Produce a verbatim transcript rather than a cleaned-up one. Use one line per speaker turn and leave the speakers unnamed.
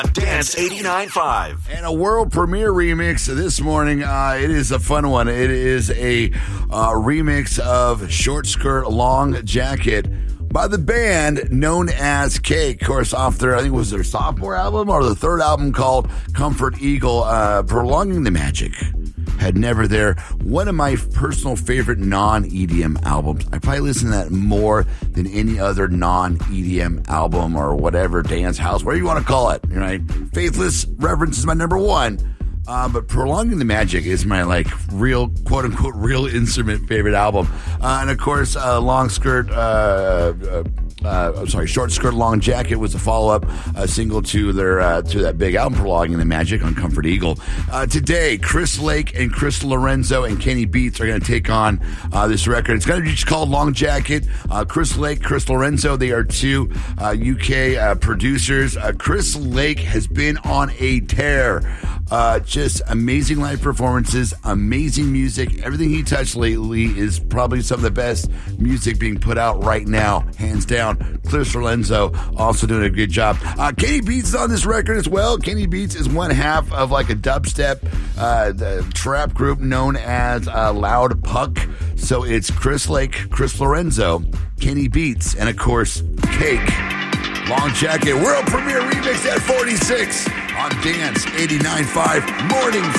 Dance eighty-nine point five.
And a world premiere remix this morning. Uh, it is a fun one. It is a uh, remix of Short Skirt Long Jacket by the band known as Cake. Of course, off their, I think it was their sophomore album or the third album called Comfort Eagle, uh, Prolonging the Magic. Had Never There. One of my personal favorite non-E D M albums. I probably listen to that more than any other non-E D M album or whatever, dance house, whatever you want to call it. Right? Faithless Reverence is my number one. Uh, but Prolonging the Magic is my, like, real, quote-unquote, real instrument favorite album. Uh, and, of course, uh, Long Skirt, uh, uh, uh, I'm sorry, Short Skirt Long Jacket was a follow-up uh, single to their uh, to that big album, Prolonging the Magic, on Comfort Eagle. Uh, today, Chris Lake and Chris Lorenzo and Kenny Beats are going to take on uh, this record. It's going to be just called Long Jacket. Uh, Chris Lake, Chris Lorenzo, they are two uh, U K uh, producers. Uh, Chris Lake has been on a tear. Uh, just amazing live performances, amazing music. Everything he touched lately is probably some of the best music being put out right now, hands down. Chris Lorenzo also doing a good job. Uh, Kenny Beats is on this record as well. Kenny Beats is one half of like a dubstep uh, the trap group known as uh, Loud Puck. So it's Chris Lake, Chris Lorenzo, Kenny Beats, and of course, Cake. Long Jacket, world premiere remix at forty-six on Dance eighty-nine point five Morning